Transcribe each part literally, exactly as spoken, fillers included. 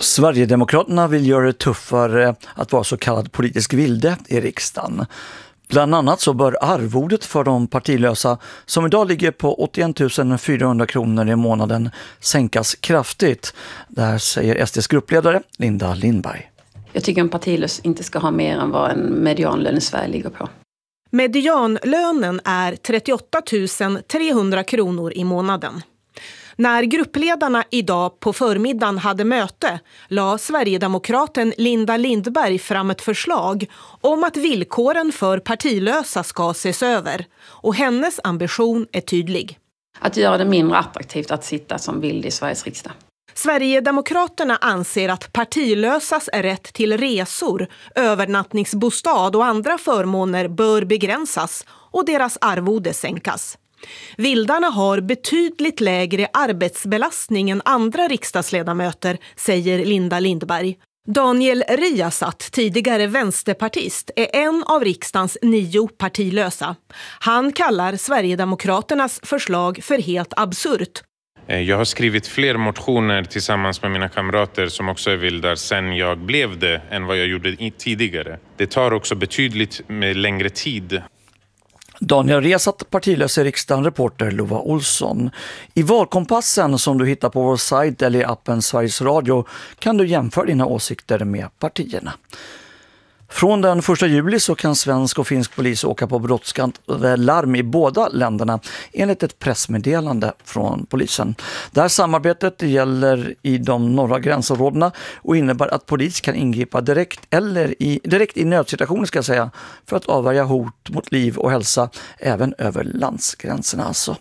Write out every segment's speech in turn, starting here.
Sverigedemokraterna vill göra det tuffare att vara så kallad politisk vilde i riksdagen. Bland annat så bör arvodet för de partilösa, som idag ligger på åttioen tusen fyrahundra kronor i månaden, sänkas kraftigt. Det här säger S D:s gruppledare Linda Lindberg. Jag tycker en partilös inte ska ha mer än vad en medianlön i Sverige ligger på. Medianlönen är trettioåtta tusen trehundra kronor i månaden. När gruppledarna idag på förmiddagen hade möte la Sverigedemokraten Linda Lindberg fram ett förslag om att villkoren för partilösa ska ses över. Och hennes ambition är tydlig. Att göra det mindre attraktivt att sitta som vild i Sveriges riksdag. Sverigedemokraterna anser att partilösas rätt till resor, övernattningsbostad och andra förmåner bör begränsas och deras arvode sänkas. Vildarna har betydligt lägre arbetsbelastning än andra riksdagsledamöter, säger Linda Lindberg. Daniel Riasat, tidigare vänsterpartist, är en av riksdagens nio partilösa. Han kallar Sverigedemokraternas förslag för helt absurt. Jag har skrivit fler motioner tillsammans med mina kamrater som också är vildar sen jag blev det än vad jag gjorde tidigare. Det tar också betydligt med längre tid. Daniel Riasat, partilös i riksdagen, reporter Lova Olsson. I valkompassen som du hittar på vår sajt eller i appen Sveriges Radio kan du jämföra dina åsikter med partierna. Från den första juli så kan svensk och finsk polis åka på brottskantade larm i båda länderna enligt ett pressmeddelande från polisen. Det här samarbetet gäller i de norra gränsområdena och innebär att polis kan ingripa direkt eller i, direkt i nödsituationer ska jag säga, för att avvärja hot mot liv och hälsa även över landsgränserna alltså.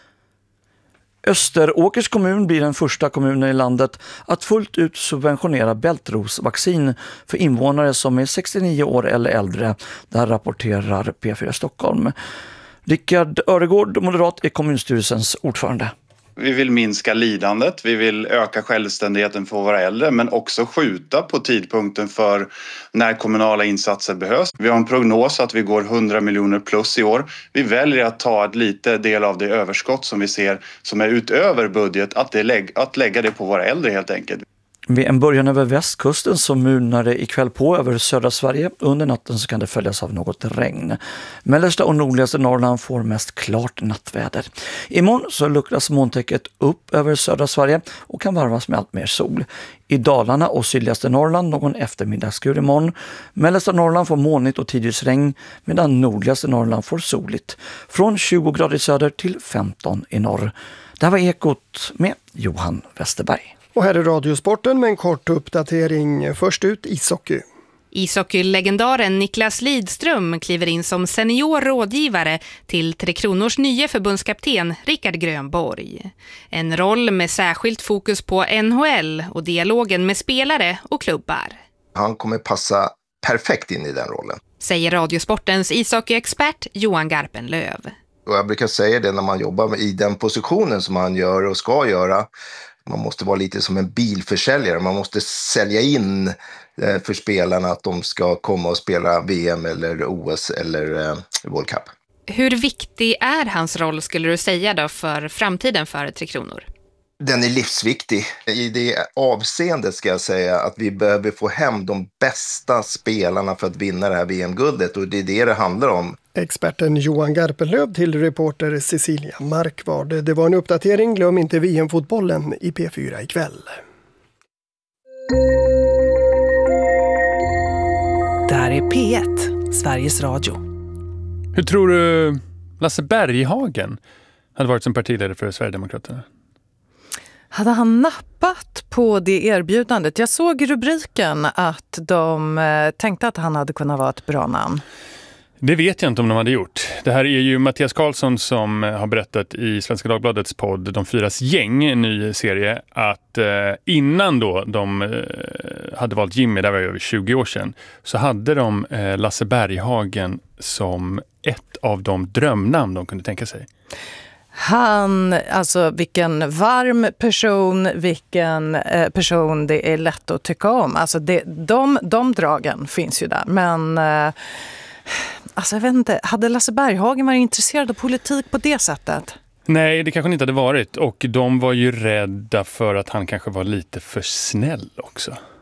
Österåkers kommun blir den första kommunen i landet att fullt ut subventionera bältrosvaccin för invånare som är sextionio år eller äldre. Där rapporterar P fyra Stockholm. Rickard Öregård, moderat, är kommunstyrelsens ordförande. Vi vill minska lidandet, vi vill öka självständigheten för våra äldre men också skjuta på tidpunkten för när kommunala insatser behövs. Vi har en prognos att vi går hundra miljoner plus i år. Vi väljer att ta ett lite del av det överskott som vi ser som är utöver budget, att, det lä- att lägga det på våra äldre helt enkelt. Vid en början över västkusten så mulnar det ikväll på över södra Sverige. Under natten så kan det följas av något regn. Mellersta och nordligaste Norrland får mest klart nattväder. Imorgon så luckras molntäcket upp över södra Sverige och kan varvas med allt mer sol. I Dalarna och sydligaste Norrland någon eftermiddagsskur imorgon. Mellersta Norrland får molnigt och tidvis regn medan nordligaste Norrland får soligt. Från tjugo grader i söder till femton i norr. Det här var Ekot med Johan Westerberg. Och här är Radiosporten med en kort uppdatering. Först ut ishockey. Ishockeylegendaren Niklas Lidström kliver in som senior rådgivare till Tre Kronors nya förbundskapten Rickard Grönborg. En roll med särskilt fokus på N H L och dialogen med spelare och klubbar. Han kommer passa perfekt in i den rollen, säger Radiosportens ishockeyexpert Johan Garpenlöv. Och jag brukar säga det när man jobbar i den positionen som han gör och ska göra. Man måste vara lite som en bilförsäljare. Man måste sälja in för spelarna att de ska komma och spela V M eller O S eller World Cup. Hur viktig är hans roll skulle du säga då för framtiden för Tre Kronor? Den är livsviktig. I det avseendet ska jag säga att vi behöver få hem de bästa spelarna för att vinna det här V M-guldet. Och det är det det handlar om. Experten Johan Garpenlöv till reporter Cecilia Markvard. Det var en uppdatering. Glöm inte V M-fotbollen i P fyra ikväll. Det här är P ett, Sveriges Radio. Hur tror du Lasse Berghagen hade varit som partiledare för Sverigedemokraterna? Hade han nappat på det erbjudandet? Jag såg rubriken att de tänkte att han hade kunnat vara ett bra namn. Det vet jag inte om de hade gjort. Det här är ju Mattias Karlsson som har berättat i Svenska Dagbladets podd De fyras gäng, en ny serie, att eh, innan då de eh, hade valt Jimmy, där var det över tjugo år sedan, så hade de eh, Lasse Berghagen som ett av de drömnamn de kunde tänka sig. Han, alltså vilken varm person, vilken eh, person det är lätt att tycka om. Alltså det, de, de dragen finns ju där, men... Eh, Alltså jag vet inte, hade Lasse Berghagen varit intresserad av politik på det sättet? Nej, det kanske han inte hade varit. Och de var ju rädda för att han kanske var lite för snäll också.